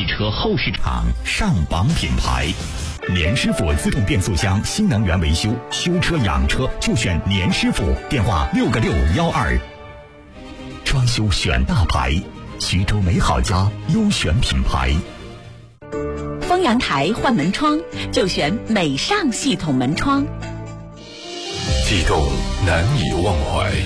车后市场上榜品牌。年师傅自动变速箱新能源维修，修车养车就选年师傅，电话6个612。装修选大牌，徐州美好家优选品牌。 丰阳台换门窗就选美尚系统门窗。 悸动难以忘怀，